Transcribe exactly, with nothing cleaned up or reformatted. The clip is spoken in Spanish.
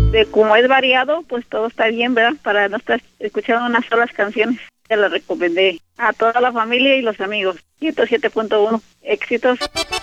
de como es variado, pues todo está bien, ¿verdad? Para no estar escuchando unas solas canciones. Te la recomendé a toda la familia y los amigos. ciento siete punto uno, éxitos.